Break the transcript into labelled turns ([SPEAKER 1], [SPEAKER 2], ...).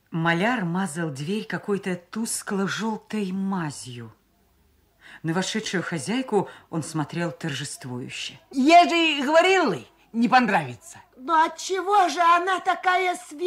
[SPEAKER 1] Маляр мазал дверь какой-то тускло-желтой мазью. На вошедшую хозяйку он смотрел торжествующе.
[SPEAKER 2] Я же говорил, не понравится.
[SPEAKER 3] Но отчего же она такая